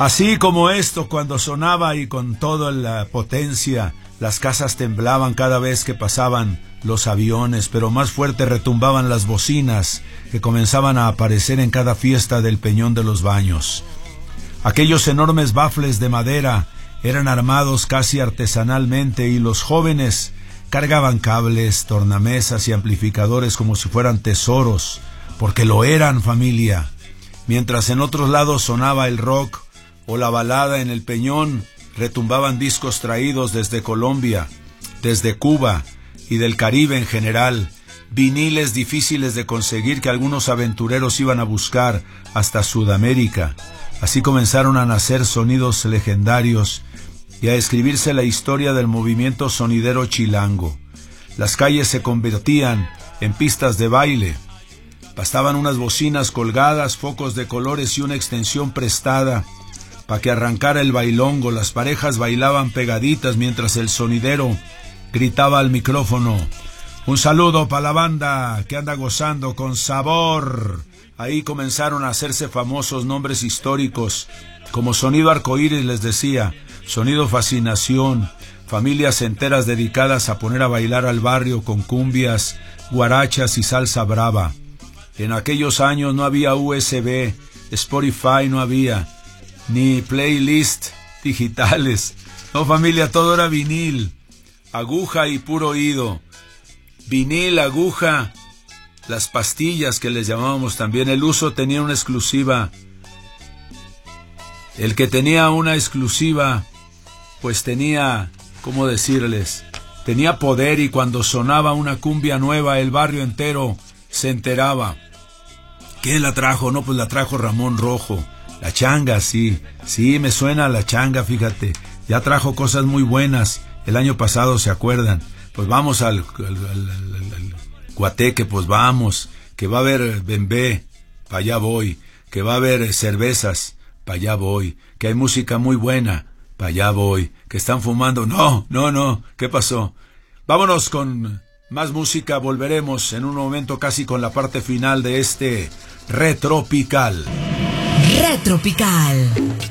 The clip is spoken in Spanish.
Así como esto, cuando sonaba y con toda la potencia, las casas temblaban cada vez que pasaban los aviones, pero más fuerte retumbaban las bocinas que comenzaban a aparecer en cada fiesta del Peñón de los Baños. Aquellos enormes bafles de madera eran armados casi artesanalmente y los jóvenes cargaban cables, tornamesas y amplificadores como si fueran tesoros, porque lo eran, familia. Mientras en otros lados sonaba el rock o la balada, en el Peñón retumbaban discos traídos desde Colombia, desde Cuba y del Caribe en general, viniles difíciles de conseguir que algunos aventureros iban a buscar hasta Sudamérica. Así comenzaron a nacer sonidos legendarios y a escribirse la historia del movimiento sonidero chilango. Las calles se convertían en pistas de baile. Bastaban unas bocinas colgadas, focos de colores y una extensión prestada para que arrancara el bailongo. Las parejas bailaban pegaditas mientras el sonidero gritaba al micrófono: un saludo para la banda que anda gozando con sabor. Ahí comenzaron a hacerse famosos nombres históricos como Sonido Arcoíris, les decía, Sonido Fascinación, familias enteras dedicadas a poner a bailar al barrio con cumbias, guarachas y salsa brava. En aquellos años no había USB, Spotify no había, ni playlist digitales. No, familia, todo era vinil, aguja y puro oído. Vinil, aguja, las pastillas que les llamábamos también. El uso tenía una exclusiva. El que tenía una exclusiva, pues tenía, ¿cómo decirles? Tenía poder, y cuando sonaba una cumbia nueva, el barrio entero se enteraba. ¿Quién la trajo? No, pues la trajo Ramón Rojo. La changa, sí, me suena la changa, fíjate. Ya trajo cosas muy buenas el año pasado, ¿se acuerdan? Pues vamos al Guateque, pues vamos. Que va a haber bembé, para allá voy. Que va a haber cervezas, para allá voy. Que hay música muy buena, para allá voy. Que están fumando, no, ¿qué pasó? Vámonos con más música, volveremos en un momento casi con la parte final de este Retropical. Retropical.